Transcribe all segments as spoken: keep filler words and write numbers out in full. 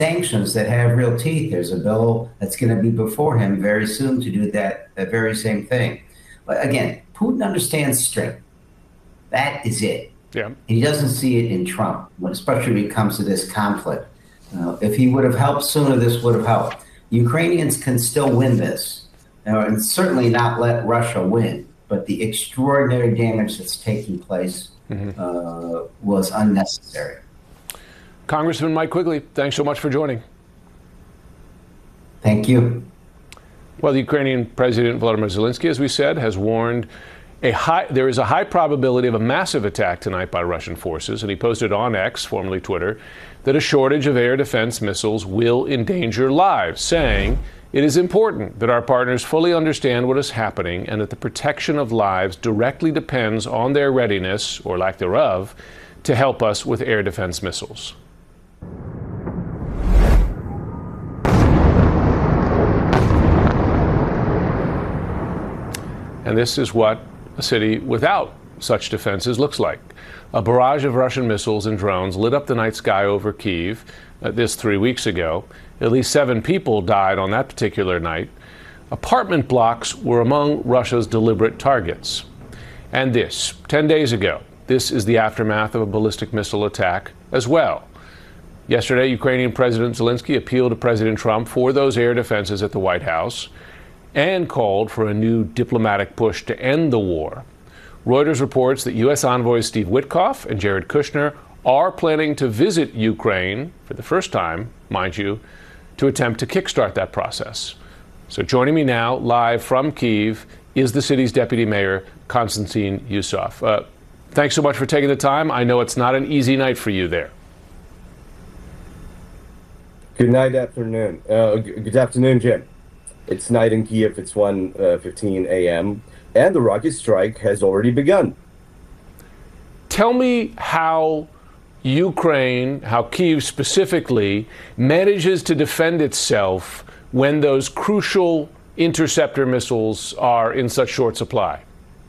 sanctions that have real teeth. There's a bill that's going to be before him very soon to do that, that very same thing. But again, Putin understands strength. That is it. Yeah. He doesn't see it in Trump, especially when it comes to this conflict. Uh, if he would have helped sooner, this would have helped. Ukrainians can still win this, uh, and certainly not let Russia win. But the extraordinary damage that's taking place mm-hmm. uh, was unnecessary. Congressman Mike Quigley, thanks so much for joining. Thank you. Well, the Ukrainian President Volodymyr Zelensky, as we said, has warned a high, there is a high probability of a massive attack tonight by Russian forces, and he posted on X, formerly Twitter, that a shortage of air defense missiles will endanger lives, saying it is important that our partners fully understand what is happening and that the protection of lives directly depends on their readiness, or lack thereof, to help us with air defense missiles. And this is what a city without such defenses looks like. A barrage of Russian missiles and drones lit up the night sky over Kyiv, uh, this three weeks ago. At least seven people died on that particular night. Apartment blocks were among Russia's deliberate targets. And this, ten days ago, this is the aftermath of a ballistic missile attack as well. Yesterday, Ukrainian President Zelensky appealed to President Trump for those air defenses at the White House and called for a new diplomatic push to end the war. Reuters reports that U S envoys Steve Witkoff and Jared Kushner are planning to visit Ukraine for the first time, mind you, to attempt to kickstart that process. So joining me now, live from Kyiv, is the city's deputy mayor, Konstantin Yusov. Uh, thanks so much for taking the time. I know it's not an easy night for you there. Good night, afternoon. Uh, good afternoon, Jim. It's night in Kyiv. It's one fifteen a m and the rocket strike has already begun. Tell me how Ukraine, how Kyiv specifically, manages to defend itself when those crucial interceptor missiles are in such short supply.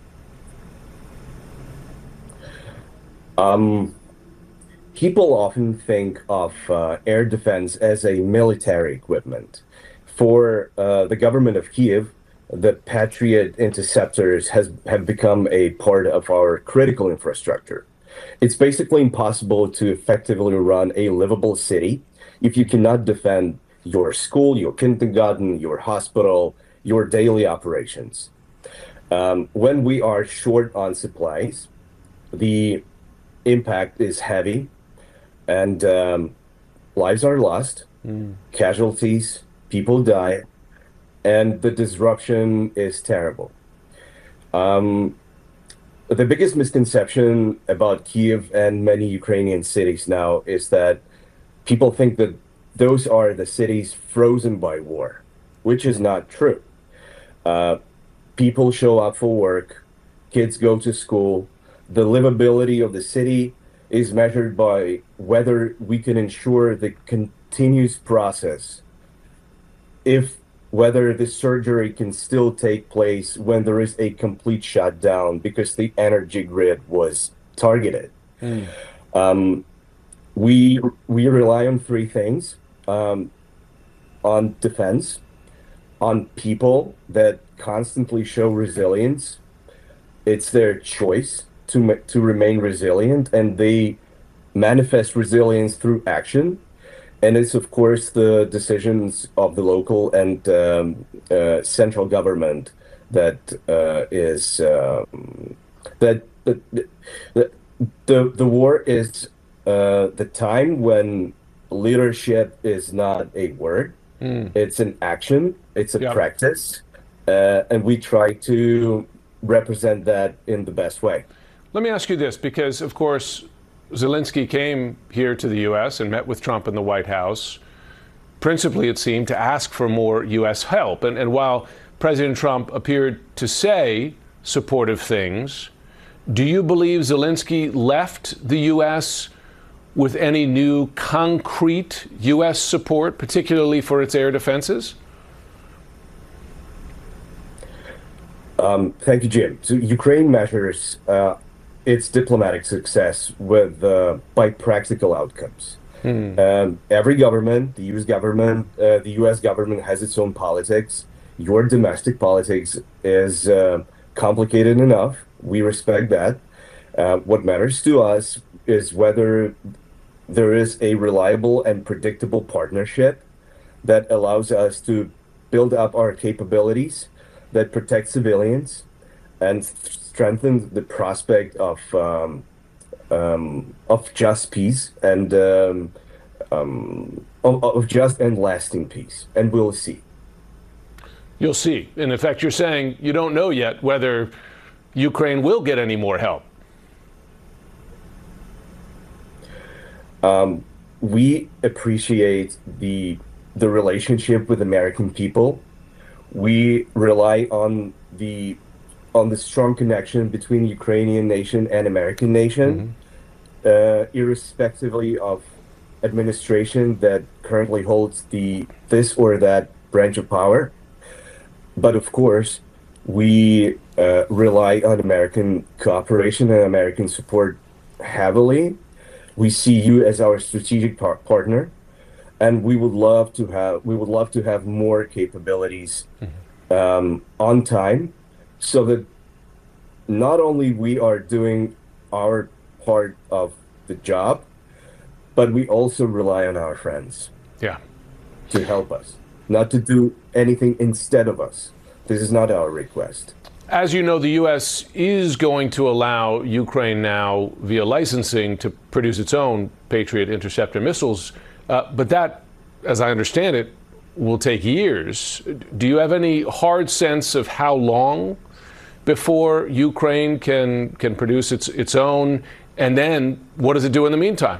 Um, people often think of uh, air defense as a military equipment. For uh, the government of Kyiv, the Patriot interceptors has have become a part of our critical infrastructure. It's basically impossible to effectively run a livable city if you cannot defend your school, your kindergarten, your hospital, your daily operations. Um, when we are short on supplies, the impact is heavy, and um, lives are lost, mm. casualties, people die, and the disruption is terrible. Um, the biggest misconception about Kyiv and many Ukrainian cities now is that people think that those are the cities frozen by war, which is not true. Uh, people show up for work, kids go to school. The livability of the city is measured by whether we can ensure the continuous process, if whether the surgery can still take place when there is a complete shutdown because the energy grid was targeted. Mm. Um, we we rely on three things: um, on defense, on people that constantly show resilience. It's their choice to to remain resilient, and they manifest resilience through action. And it's, of course, the decisions of the local and um, uh, central government that uh, is um, that the, the the the war is uh, the time when leadership is not a word; mm. it's an action, it's a yeah. practice, uh, and we try to represent that in the best way. Let me ask you this, because, of course, Zelensky came here to the U S and met with Trump in the White House, principally, it seemed, to ask for more U S help. And, and while President Trump appeared to say supportive things, do you believe Zelensky left the U S with any new concrete U S support, particularly for its air defenses? Um, thank you, Jim. So Ukraine measures uh, its diplomatic success with uh, by practical outcomes. Hmm. Um, every government, the U S government, uh, the U S government has its own politics. Your domestic politics is uh, complicated enough. We respect that. Uh, what matters to us is whether there is a reliable and predictable partnership that allows us to build up our capabilities, that protect civilians, and strengthen the prospect of um, um, of just peace and um, um, of, of just and lasting peace. And we'll see. You'll see. And in fact, you're saying you don't know yet whether Ukraine will get any more help. Um, we appreciate the the relationship with American people. We rely on the on the strong connection between Ukrainian nation and American nation, mm-hmm. uh, irrespectively of administration that currently holds the this or that branch of power. But of course, we uh, rely on American cooperation and American support heavily. We see you as our strategic par partner, and we would love to have we would love to have more capabilities mm-hmm. um, on time, so that not only we are doing our part of the job, but we also rely on our friends. Yeah. To help us, not to do anything instead of us. This is not our request. As you know, the U S is going to allow Ukraine now, via licensing, to produce its own Patriot interceptor missiles. Uh, but that, as I understand it, will take years. Do you have any hard sense of how long before Ukraine can can produce its its own? And then what does it do in the meantime?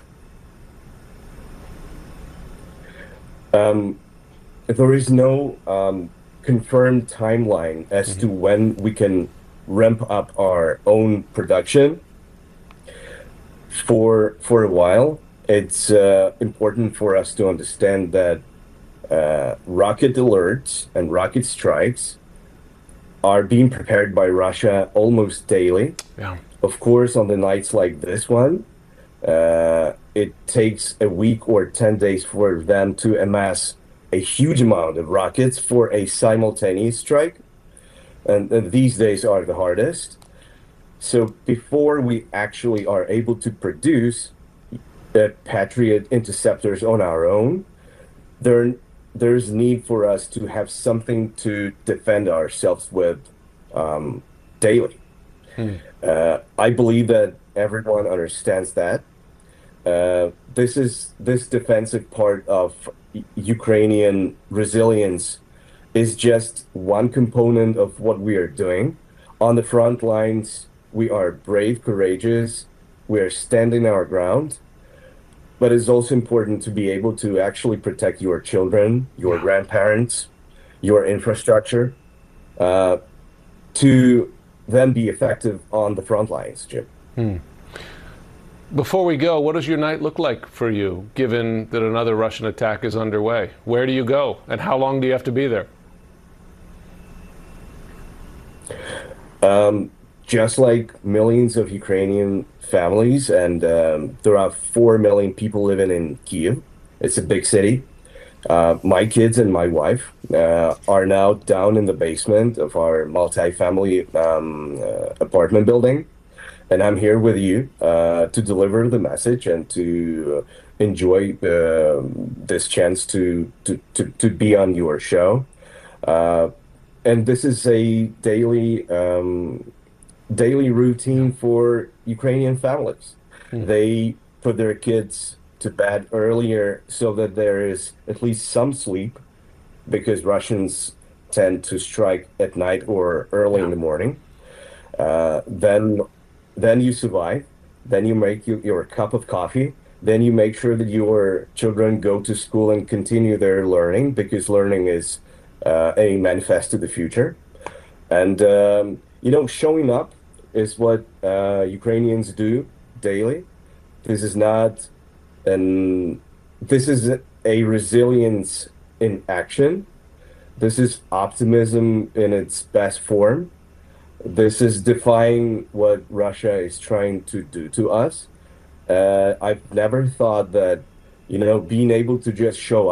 Um, there is no um, confirmed timeline as mm-hmm. to when we can ramp up our own production. For for a while, it's uh, important for us to understand that uh, rocket alerts and rocket strikes are being prepared by Russia almost daily. Yeah. Of course, on the nights like this one, uh, it takes a week or ten days for them to amass a huge amount of rockets for a simultaneous strike. And, and these days are the hardest. So before we actually are able to produce uh, Patriot interceptors on our own, there, there's need for us to have something to defend ourselves with um, daily. Hmm. Uh, I believe that everyone understands that. Uh, this is this defensive part of Ukrainian resilience is just one component of what we are doing. On the front lines, we are brave, courageous, we are standing our ground, but it's also important to be able to actually protect your children, your grandparents, your infrastructure, uh, to then be effective on the front lines, Jim. Hmm. Before we go, what does your night look like for you, given that another Russian attack is underway? Where do you go, and how long do you have to be there? Um, just like millions of Ukrainian families, and um, there are four million people living in Kyiv. It's a big city. Uh, my kids and my wife uh, are now down in the basement of our multi-family um, uh, apartment building. And I'm here with you uh, to deliver the message and to enjoy uh, this chance to, to, to, to be on your show. Uh, and this is a daily um, daily routine for Ukrainian families. Mm. They put their kids to bed earlier so that there is at least some sleep, because Russians tend to strike at night or early yeah. in the morning. Uh, then Then you survive, then you make you, your cup of coffee, then you make sure that your children go to school and continue their learning, because learning is uh, a manifest of the future. And, um, you know, showing up is what uh, Ukrainians do daily. This is not an, this is a resilience in action. This is optimism in its best form. This is defying what Russia is trying to do to us. Uh, I've never thought that You know, being able to just show